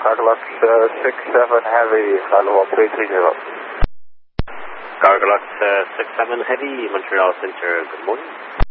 Gargalux 67 Heavy, Ottawa 330. Gargalux 67 Heavy, Montreal Center, good morning.